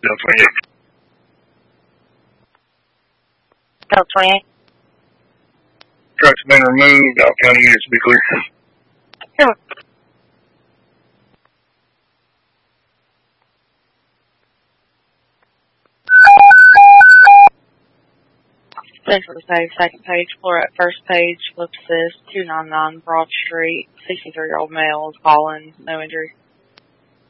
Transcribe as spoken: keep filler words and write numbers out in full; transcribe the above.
Del twenty-eight. Del twenty-eight. Truck's been removed. All county units to be clear. Sure. Central page, second page, floor at first page, lip assist, two ninety-nine Broad Street, sixty-three-year-old male, calling, no injury.